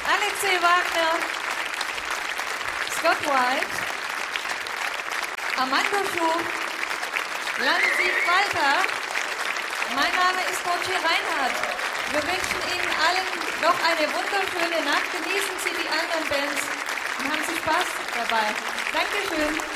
Alexei Wagner, Scott White, Armando Schuf, Lansieg Walter. Mein Name ist Roger Reinhardt. Wir wünschen Ihnen allen noch eine wunderschöne Nacht. Genießen Sie die anderen Bands und haben Sie Spaß dabei. Dankeschön.